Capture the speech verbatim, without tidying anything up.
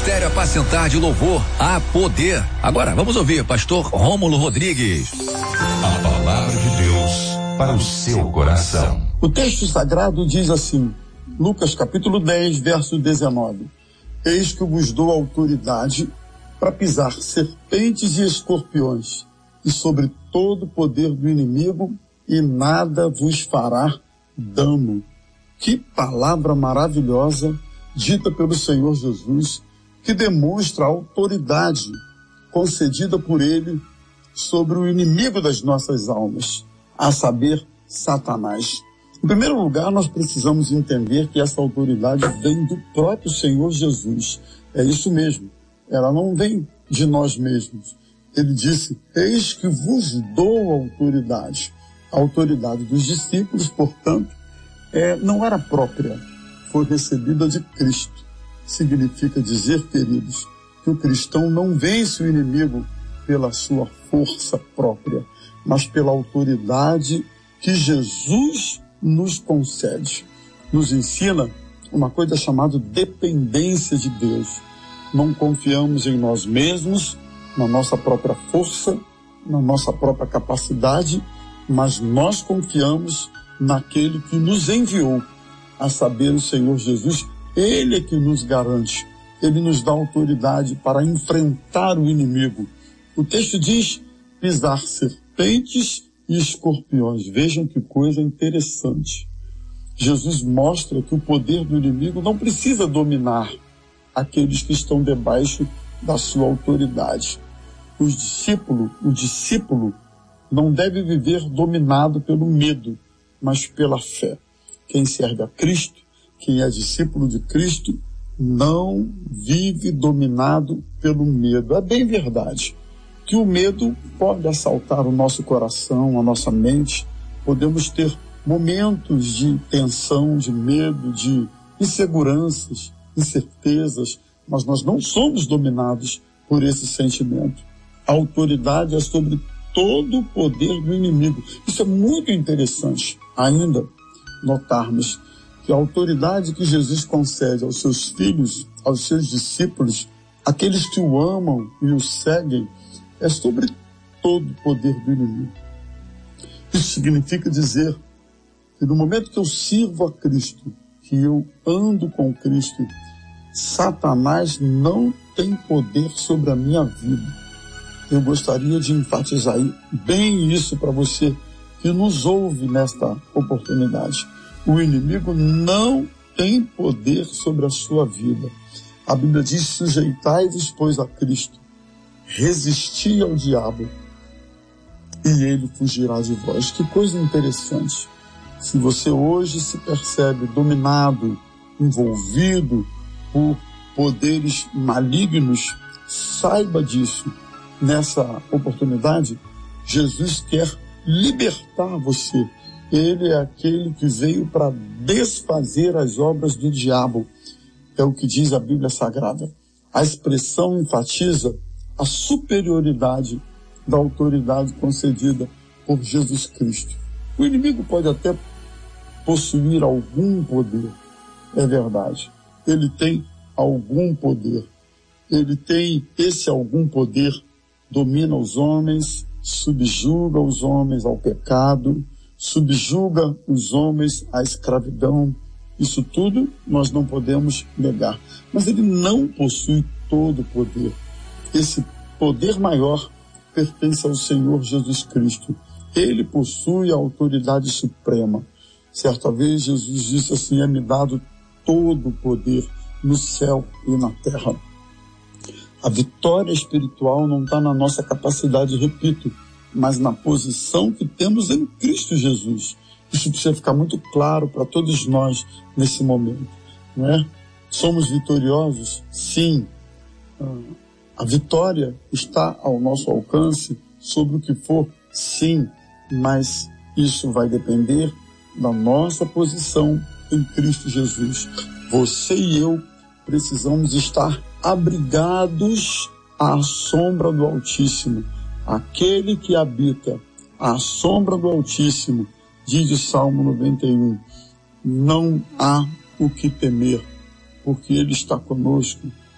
Ministério Apacentar de Louvor, há poder. Agora vamos ouvir pastor Rômulo Rodrigues. A palavra de Deus para o seu coração. O texto sagrado diz assim, Lucas capítulo dez, verso dezenove. Eis que vos dou autoridade para pisar serpentes e escorpiões, e sobre todo o poder do inimigo, e nada vos fará dano. Que palavra maravilhosa dita pelo Senhor Jesus, que demonstra a autoridade concedida por Ele sobre o inimigo das nossas almas, a saber, Satanás. Em primeiro lugar, nós precisamos entender que essa autoridade vem do próprio Senhor Jesus. É isso mesmo. Ela não vem de nós mesmos. Ele disse, eis que vos dou autoridade. A autoridade dos discípulos, portanto, é, não era própria. Foi recebida de Cristo. Significa dizer, queridos, que o cristão não vence o inimigo pela sua força própria, mas pela autoridade que Jesus nos concede. Nos ensina uma coisa chamada dependência de Deus. Não confiamos em nós mesmos, na nossa própria força, na nossa própria capacidade, mas nós confiamos naquele que nos enviou, a saber, o Senhor Jesus. Ele é que nos garante, Ele nos dá autoridade para enfrentar o inimigo. O texto diz, pisar serpentes e escorpiões. Vejam que coisa interessante. Jesus mostra que o poder do inimigo não precisa dominar aqueles que estão debaixo da sua autoridade. Os discípulos, o discípulo não deve viver dominado pelo medo, mas pela fé. Quem serve a Cristo, quem é discípulo de Cristo, não vive dominado pelo medo. É bem verdade que o medo pode assaltar o nosso coração, a nossa mente. Podemos ter momentos de tensão, de medo, de inseguranças, incertezas, mas nós não somos dominados por esse sentimento. A autoridade é sobre todo o poder do inimigo. Isso é muito interessante ainda notarmos que a autoridade que Jesus concede aos seus filhos, aos seus discípulos, aqueles que o amam e o seguem, é sobre todo o poder do inimigo. Isso significa dizer que no momento que eu sirvo a Cristo, que eu ando com Cristo, Satanás não tem poder sobre a minha vida. Eu gostaria de enfatizar bem isso para você que nos ouve nesta oportunidade. O inimigo não tem poder sobre a sua vida. A Bíblia diz, sujeitai-vos, pois, a Cristo. Resisti ao diabo e ele fugirá de vós. Que coisa interessante. Se você hoje se percebe dominado, envolvido por poderes malignos, saiba disso. Nessa oportunidade, Jesus quer libertar você. Ele é aquele que veio para desfazer as obras do diabo. É o que diz a Bíblia Sagrada. A expressão enfatiza a superioridade da autoridade concedida por Jesus Cristo. O inimigo pode até possuir algum poder, é verdade. Ele tem algum poder. Ele tem esse algum poder, domina os homens, subjuga os homens ao pecado, subjuga os homens à escravidão. Isso tudo nós não podemos negar. Mas ele não possui todo o poder. Esse poder maior pertence ao Senhor Jesus Cristo. Ele possui a autoridade suprema. Certa vez Jesus disse assim, é-me dado todo o poder no céu e na terra. A vitória espiritual não está na nossa capacidade, repito, mas na posição que temos em Cristo Jesus. Isso precisa ficar muito claro para todos nós nesse momento, não é? Somos vitoriosos? Sim. A vitória está ao nosso alcance sobre o que for? Sim. Mas isso vai depender da nossa posição em Cristo Jesus. Você e eu precisamos estar abrigados à sombra do Altíssimo. Aquele que habita à sombra do Altíssimo, diz o Salmo noventa e um, não há o que temer, porque Ele está conosco.